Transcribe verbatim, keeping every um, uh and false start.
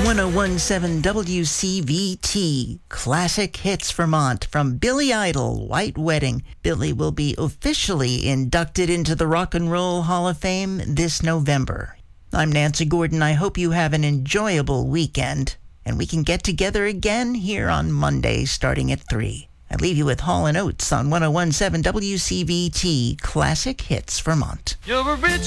ten seventeen W C V T, Classic Hits Vermont, from Billy Idol, White Wedding. Billy will be officially inducted into the Rock and Roll Hall of Fame this November. I'm Nancy Gordon. I hope you have an enjoyable weekend, and we can get together again here on Monday starting at three. I leave you with Hall and Oates on ten seventeen W C V T, Classic Hits Vermont. You're a rich